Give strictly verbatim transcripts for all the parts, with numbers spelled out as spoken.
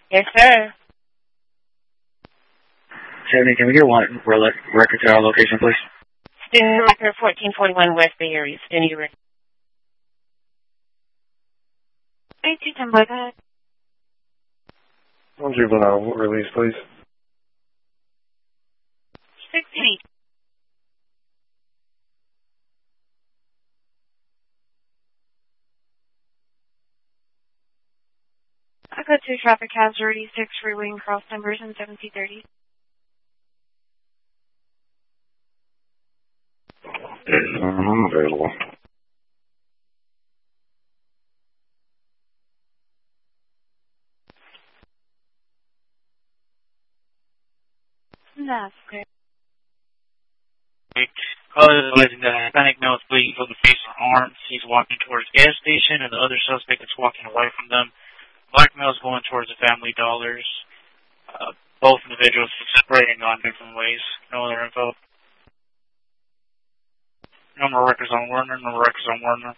Yes, sir. Tiffany, can we get one record to our location, please? Student record fourteen forty-one West Bay Area. Student record. eighteen ten, go ahead. One juvenile release, please. sixteen. I go to traffic hazard six freeway and cross numbers in seventeen thirty. I'm available. That's good. Caller is alleging that a Hispanic male is bleeding from the face or arms. He's walking towards the gas station, and the other suspect is walking away from them. Black male is going towards the Family Dollars. Uh, both individuals separating on different ways. No other info. No more records on Werner. No more records on Werner.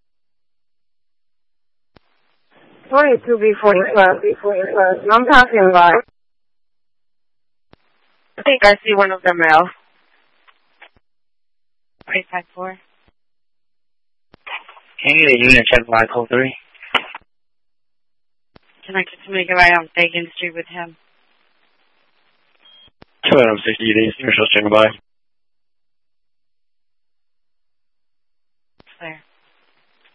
twenty-two B forty-five. I'm passing by. I think I see one of them now. eight five four. Can you get a unit check by code three? Connected to make it right on Bacon Street with him. two sixty, you're still checking by.